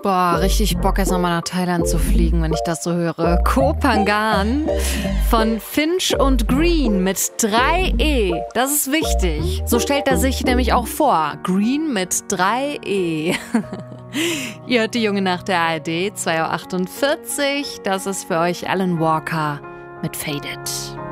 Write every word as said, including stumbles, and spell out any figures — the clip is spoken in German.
Boah, richtig Bock, jetzt nochmal nach Thailand zu fliegen, wenn ich das so höre. Koh Phangan von Finch und Green mit drei E. Das ist wichtig. So stellt er sich nämlich auch vor. Green mit drei E. Ihr hört die Junge Nacht der A R D, zwei Uhr achtundvierzig. Das ist für euch Alan Walker mit Faded.